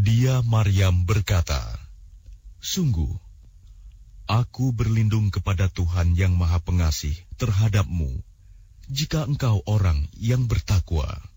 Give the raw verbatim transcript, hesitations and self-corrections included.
Dia Maryam berkata, "Sungguh, aku berlindung kepada Tuhan yang Maha Pengasih terhadapmu, jika engkau orang yang bertakwa."